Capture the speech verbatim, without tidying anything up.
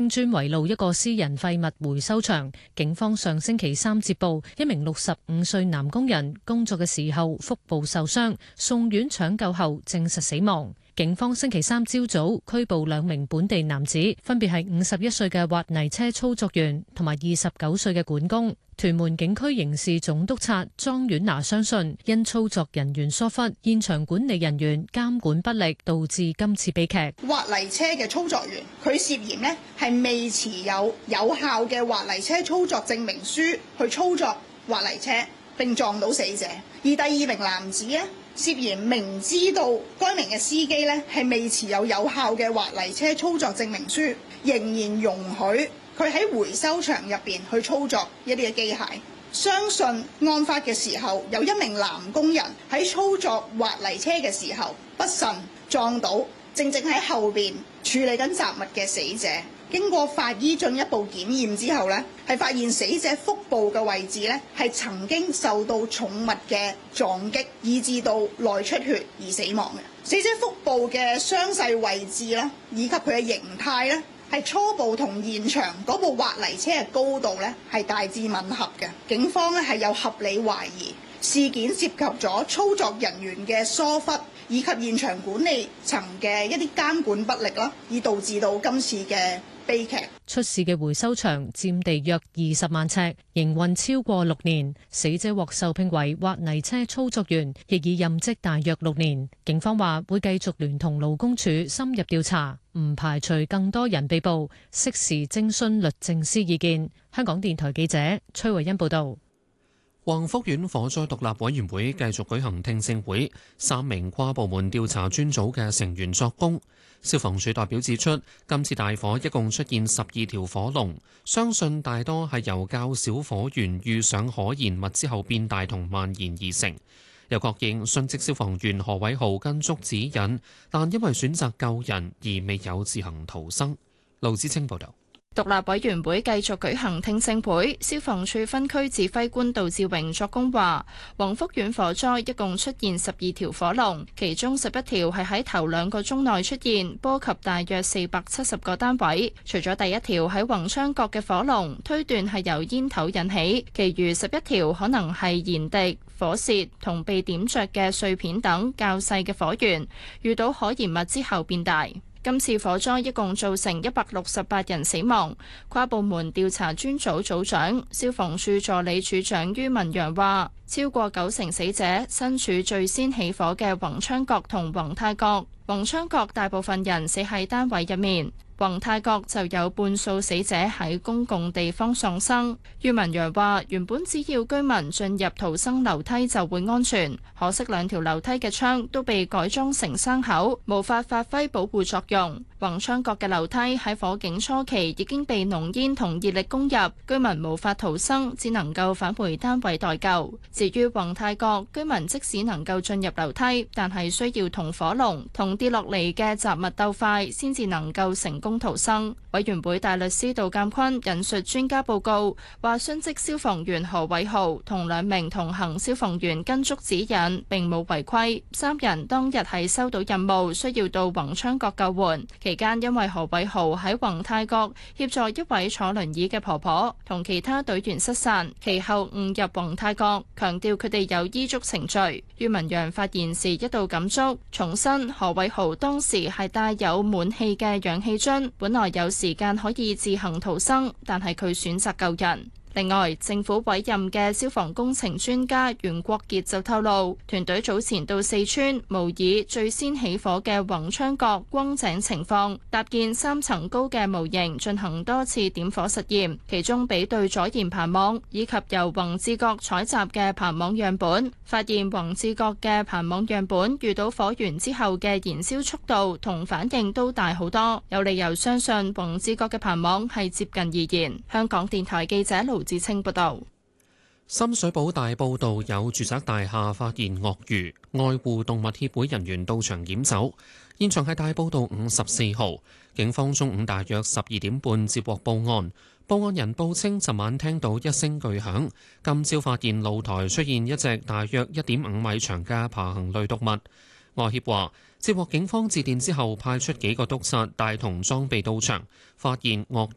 青磚圍路一個私人廢物回收場，警方上星期三接報，一名六十五歲男工人工作嘅時候腹部受傷，送院搶救後證實死亡。警方星期三朝早拘捕兩名本地男子，分別係五十一歲嘅挖泥車操作員同埋二十九歲嘅管工。屯門警區刑事總督察莊婉娜相信，因操作人員疏忽、現場管理人員監管不力，導致今次悲劇。 挖泥車嘅操作員，佢涉嫌呢係未持有有效嘅挖泥車操作證明書去操作挖泥車，並撞到死者。而第二名男子呢，涉嫌明知道該名嘅司機呢係未持有有效嘅挖泥車操作證明書，仍然容許佢喺回收場入邊去操作一啲嘅機械。相信案發嘅時候，有一名男工人喺操作挖泥車嘅時候不慎撞到正正喺後邊處理緊雜物嘅死者。經過法醫進一步檢驗之後呢，係發現死者腹部嘅位置呢係曾經受到重物嘅撞擊，以致到內出血而死亡嘅。死者腹部嘅傷勢位置啦，以及佢嘅形態呢，係初步同現場嗰部挖泥車嘅高度呢係大致吻合嘅。警方呢係有合理懷疑事件涉及咗操作人員嘅疏忽，以及現場管理層嘅一啲監管不力啦，以導致到今次嘅悲劇。 出事嘅回收場佔地約二十萬尺，營運超過六年。死者獲受聘為挖泥車操作員，亦已任職大約六年。警方話會繼續聯同勞工處深入調查，唔排除更多人被捕，適時徵詢律政司意見。香港電台記者崔慧欣報道。 宏福苑火災獨立委員會繼續舉行聽證會，三名跨部門調查專組嘅成員作供。消防處代表指出，今次大火一共出現十二條火龍，相信大多係由較小火源遇上可燃物之後變大同蔓延而成。又確認殉職消防員何偉豪跟足指引，但因為選擇救人而未有自行逃生。盧子清報導。 獨立委員會繼續舉行聽證會，消防處分區指揮官杜志榮作供話，宏福苑火災一共出現十二條火龍，其中十一條係喺頭兩個鐘內出現，波及大約四百七十個單位。除咗第一條喺宏昌閣嘅火龍，推斷係由煙頭引起，其餘十一條可能係燃滴、火舌同被點着嘅碎片等較細嘅火源，遇到可燃物之後變大。今次火災一共造成一百六十八人死亡。跨部門調查專組組長、消防處助理處長于文陽話，超過九成死者身處最先起火嘅宏昌閣同宏泰閣。宏昌閣大部分人死喺單位入面，宏泰閣就有半數死者喺公共地方喪生。于文陽話，原本只要居民進入逃生樓梯就會安全，可惜兩條樓梯嘅窗都被改裝成牲口，無法發揮保護作用。宏昌閣嘅樓梯喺火警初期已經被濃煙同熱力攻入，居民無法逃生，只能夠返回單位待救。至於宏泰閣，居民即使能夠進入樓梯，但係需要同火龍同跌落嚟嘅雜物鬥快，先至能夠成功逃生。委員會大律師杜鑑坤引述專家報告，話殉職消防員何偉豪同兩名同行消防員跟足指引，並冇違規。三人當日係收到任務，需要到宏昌閣救援。期間因為何偉豪喺宏泰閣協助一位坐輪椅嘅婆婆同其他隊員失散，其後誤入宏泰閣，強調佢哋有依足程序。于文陽發言時一度感觸，重申何偉豪當時係帶有滿氣嘅氧氣樽，本來有時間可以自行逃生，但係佢選擇救人。另外，政府委任嘅消防工程專家袁國傑就透露，團隊早前到四川模擬最先起火嘅宏昌閣轟井情況，搭建三層高嘅模型進行多次點火實驗，其中比對咗燃棚網以及由宏志閣採集嘅棚網樣本，發現宏志閣嘅棚網樣本遇到火源之後嘅燃燒速度同反應都大好多，有理由相信宏志閣嘅棚網係接近易燃。香港電台記者盧志清報道。 深水埗大埔道有住宅大廈發現鱷魚，愛護動物協會人員到場檢走。現場係大埔道五十四號，警方中午大約十二點半接獲報案，報案人報稱尋晚聽到一聲巨響，今朝發現露台出現一隻大約一點五米長嘅爬行類動物。外協話，接獲警方致電之後，派出幾個督察帶同裝備到場，發現鱷